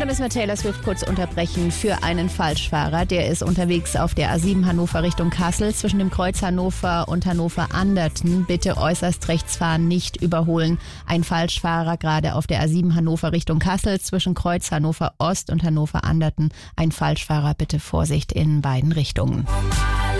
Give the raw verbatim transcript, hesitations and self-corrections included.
da müssen wir Taylor Swift kurz unterbrechen für einen Falschfahrer. Der ist unterwegs auf der A sieben Hannover Richtung Kassel zwischen dem Kreuz Hannover und Hannover-Anderten. Bitte äußerst rechts fahren, nicht überholen. Ein Falschfahrer gerade auf der A sieben Hannover Richtung Kassel zwischen Kreuz Hannover Ost und Hannover-Anderten. Ein Falschfahrer, bitte Vorsicht in beiden Richtungen.